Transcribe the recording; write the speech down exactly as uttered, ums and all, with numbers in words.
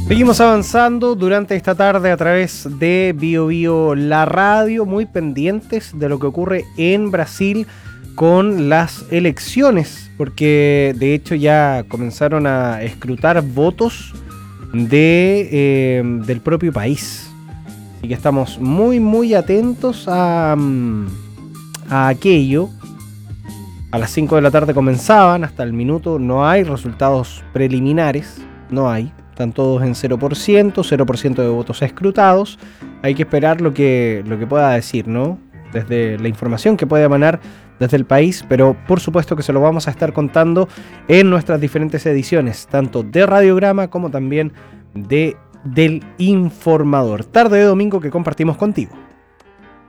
Seguimos avanzando durante esta tarde a través de Bio Bio La Radio, muy pendientes de lo que ocurre en Brasil con las elecciones, porque de hecho ya comenzaron a escrutar votos de, eh, del propio país. Así que estamos muy muy atentos a, a aquello. A las cinco de la tarde comenzaban, hasta el minuto no hay resultados preliminares, no hay. Están todos en cero por ciento, cero por ciento de votos escrutados. Hay que esperar lo que, lo que pueda decir, ¿no? Desde la información que puede emanar desde el país, pero por supuesto que se lo vamos a estar contando en nuestras diferentes ediciones, tanto de Radiograma como también de del Informador. Tarde de domingo que compartimos contigo.